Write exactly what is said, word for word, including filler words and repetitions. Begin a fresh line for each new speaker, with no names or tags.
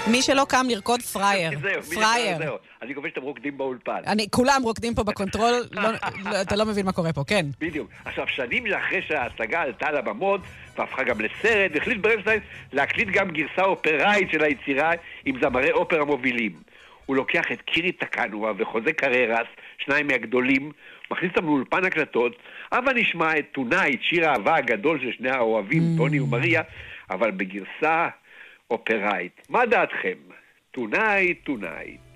מי שלא קם לרקוד פרייר. פרייר.
אני קובע שאתם רוקדים באולפן.
כולם רוקדים פה בקונטרול, אתה לא מבין מה קורה פה, כן.
בדיוק. עכשיו, שנים אחרי שההצגה עלתה לבמות, והפכה גם לסרט, והחליט ברנשטיין להקליט גם גרסה אופראית של היצירה עם זמרי אופרה מובילים. הוא לוקח את קירי טקנואה וחוזה קררס, שניים מהגדולים, מכניס אותם לאולפן הקלטות, אבל נשמע את טונייט, שיר האהבה הגדול של שני האוהבים, טוני ומריה, אבל בגרסה אופראית. מה דעתכם? טונייט, טונייט.